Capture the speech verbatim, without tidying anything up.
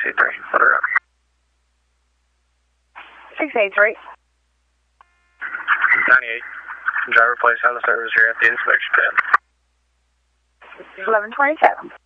eight three. Let her up. six eight three. ninety-eight. Driver place on the service here at the inspection pad. eleven twenty-seven.